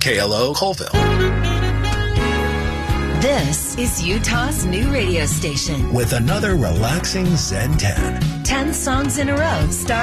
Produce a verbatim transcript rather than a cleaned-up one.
K L O Colville. This is Utah's new radio station. With another relaxing Zen ten. Ten songs in a row start